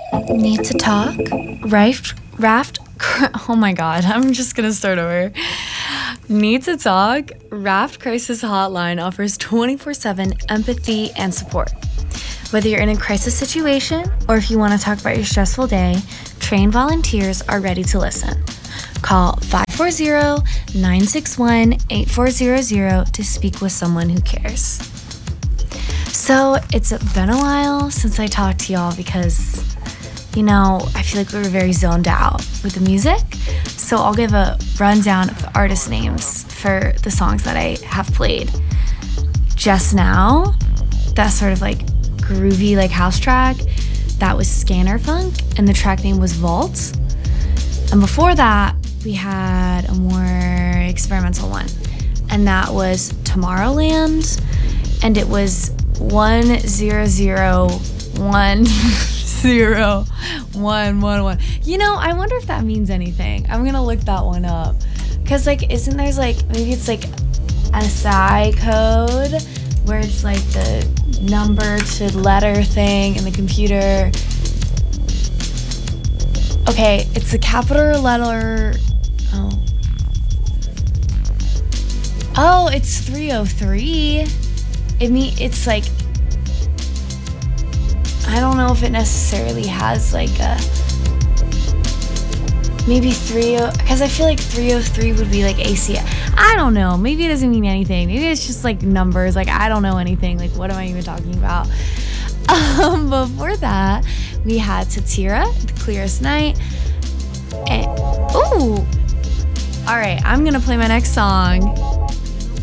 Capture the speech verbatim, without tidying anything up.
Need to talk? Raft, raft, oh my god, I'm just gonna start over. Need to talk? Raft Crisis Hotline offers twenty-four seven empathy and support. Whether you're in a crisis situation or if you want to talk about your stressful day, trained volunteers are ready to listen. Call five four zero, nine six one, eight four zero zero to speak with someone who cares. So it's been a while since I talked to y'all because, you know, I feel like we were very zoned out with the music. So I'll give a rundown of the artist names for the songs that I have played. Just Now, that sort of like groovy like house track, that was Scanner Funk, and the track name was Vault. And before that, we had a more experimental one, and that was Tomorrowland, and it was one zero zero one zero one one one. You know, I wonder if that means anything. I'm gonna look that one up, because like, isn't there's like, maybe it's like a S I code where it's like the number to letter thing in the computer. Okay, it's a capital letter. Oh. Oh, it's three oh three. It mean it's like, I don't know if it necessarily has like a, maybe three, because I feel like three oh three would be like A C. I don't know. Maybe it doesn't mean anything. Maybe it's just like numbers. Like, I don't know anything. Like, what am I even talking about? Um, before that, we had Tatira, The Clearest Night. And, ooh. All right, I'm going to play my next song.